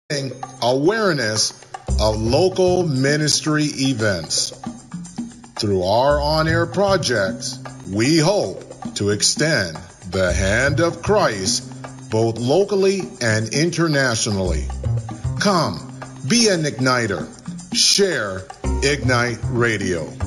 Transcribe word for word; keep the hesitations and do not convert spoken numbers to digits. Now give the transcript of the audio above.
awareness of local ministry events. Through our on-air projects, we hope to extend the hand of Christ both locally and internationally. Come, be an igniter. Share Ignite Radio.